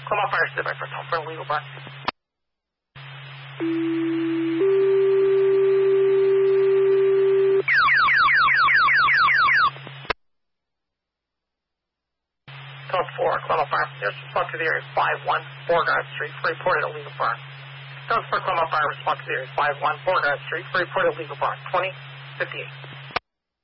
Claremont Fire Civic for Tom for illegal burn. Code 4, Claremont Fire from nearest response to the area 51 Beauregard Street for reported illegal burn. Code 4, Claremont Fire response to the area 51 Beauregard Street for reported illegal burn. 2058.